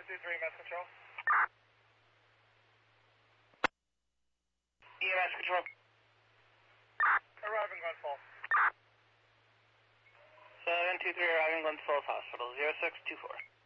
723, Mass Control. EMS Control. Arriving Glens Falls. 723, arriving Glens Falls Hospital, 0624.